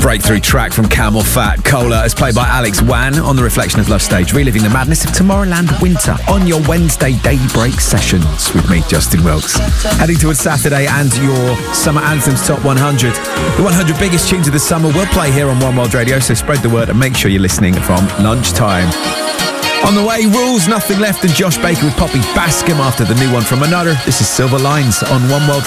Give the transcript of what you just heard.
Breakthrough track from Camel Fat. Cola is played by Alex Wan on the Reflection of Love stage, reliving the madness of Tomorrowland winter on your Wednesday daybreak sessions with me, Justin Wilkes. Heading towards Saturday and your Summer Anthems Top 100. The 100 biggest tunes of the summer will play here on One World Radio, so spread the word and make sure you're listening from lunchtime. On the way, Rules, Nothing Left, and Josh Baker with Poppy Bascom after the new one from Another. This is Silver Lines on One World